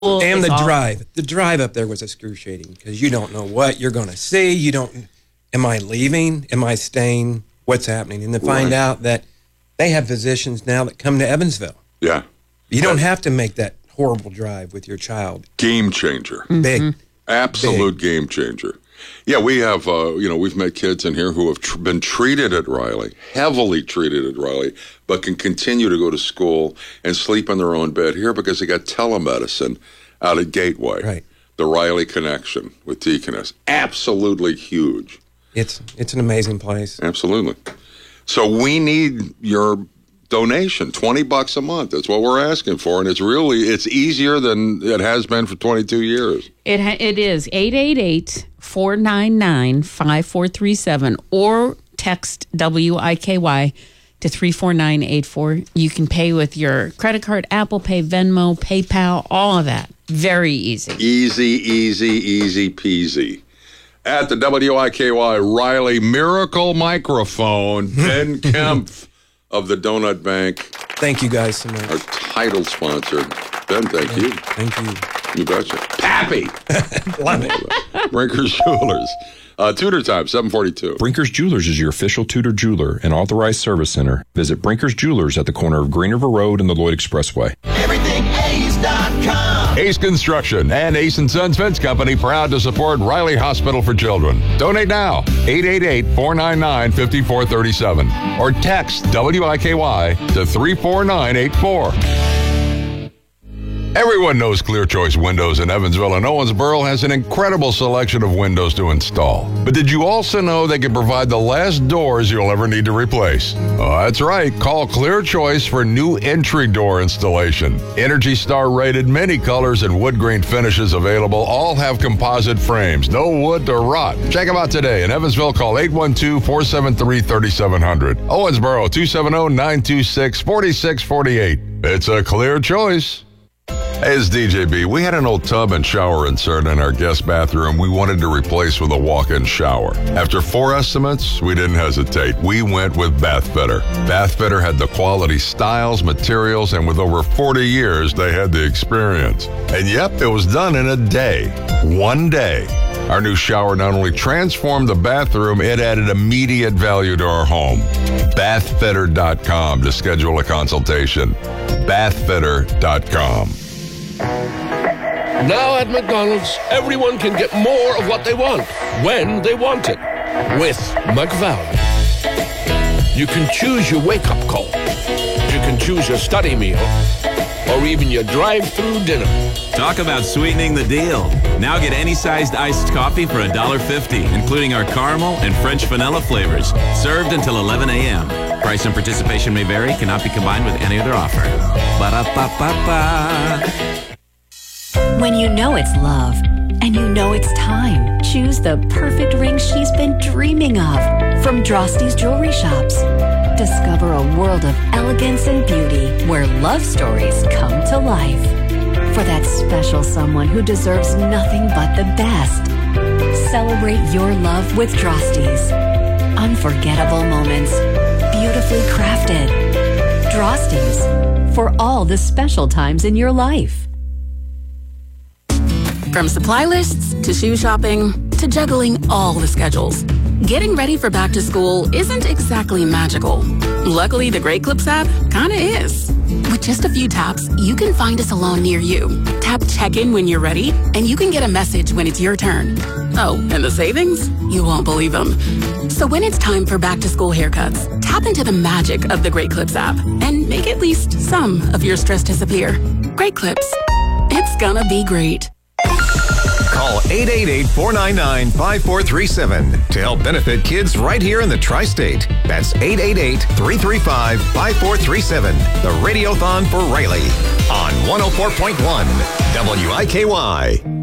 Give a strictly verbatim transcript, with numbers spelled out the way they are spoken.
And the all... drive. The drive up there was excruciating because you don't know what you're going to see. You don't, am I leaving? Am I staying? What's happening? And to find Right. out that they have physicians now that come to Evansville. Yeah. You don't have to make that horrible drive with your child. Game changer. Big. Absolute game changer. Yeah, we have, uh, you know, we've met kids in here who have tr- been treated at Riley, heavily treated at Riley, but can continue to go to school and sleep in their own bed here because they got telemedicine out at Gateway. Right. The Riley connection with Deaconess. Absolutely huge. It's it's an amazing place. Absolutely. So we need your donation, twenty bucks a month. That's what we're asking for. And it's really, it's easier than it has been for twenty-two years. It ha- it is eight eight eight, four nine nine, five four three seven or text W I K Y to three four nine eight four. You can pay with your credit card, Apple Pay, Venmo, PayPal, all of that. Very easy. Easy, easy, easy peasy. At the W I K Y Riley Miracle Microphone, Ben Kempf of the Donut Bank, Thank you guys so much. our title sponsor. Ben, thank you. Thank you. You betcha. Pappy! Love it. Brinker's Jewelers. Uh, Tudor time, seven forty-two. Brinkers Jewelers is your official Tudor jeweler and authorized service center. Visit Brinkers Jewelers at the corner of Green River Road and the Lloyd Expressway. Everything Ace dot com. Ace Construction and Ace and Sons Fence Company proud to support Riley Hospital for Children. Donate now, eight eight eight, four nine nine, five four three seven or text W I K Y to three four nine eight four. Everyone knows Clear Choice Windows in Evansville and Owensboro has an incredible selection of windows to install. But did you also know they can provide the last doors you'll ever need to replace? Oh, that's right. Call Clear Choice for new entry door installation. Energy Star rated, many colors and wood grain finishes available. All have composite frames. No wood to rot. Check them out today. In Evansville, call eight one two, four seven three, three seven zero zero. Owensboro, two seven zero, nine two six, four six four eight. It's a Clear Choice. Hey, it's D J B. We had an old tub and shower insert in our guest bathroom we wanted to replace with a walk-in shower. After four estimates, we didn't hesitate. We went with Bathfitter. Bathfitter had the quality styles, materials, and with over forty years, they had the experience. And yep, it was done in a day. One day. Our new shower not only transformed the bathroom, it added immediate value to our home. bathfitter dot com to schedule a consultation. bathfitter dot com. Now at McDonald's, everyone can get more of what they want, when they want it, with McValue. You can choose your wake-up call. You can choose your study meal, or even your drive-through dinner. Talk about sweetening the deal. Now get any sized iced coffee for one dollar fifty, including our caramel and French vanilla flavors, served until eleven a.m. Price and participation may vary, cannot be combined with any other offer. Ba-da-ba-ba-ba. When you know it's love, and you know it's time, choose the perfect ring she's been dreaming of from Drosty's Jewelry Shops. Discover a world of elegance and beauty where love stories come to life. For that special someone who deserves nothing but the best. Celebrate your love with Drosty's. Unforgettable moments, beautifully crafted. Drosty's, for all the special times in your life. From supply lists to shoe shopping to juggling all the schedules, getting ready for back to school isn't exactly magical. Luckily, the Great Clips app kinda is. With just a few taps, you can find a salon near you. Tap check-in when you're ready, and you can get a message when it's your turn. Oh, and the savings? You won't believe them. So when it's time for back-to-school haircuts, tap into the magic of the Great Clips app and make at least some of your stress disappear. Great Clips. It's gonna be great. Call eight eight eight, four nine nine, five four three seven to help benefit kids right here in the Tri-State. That's eight eight eight, three three five, five four three seven. The Radiothon for Riley on one oh four point one W I K Y.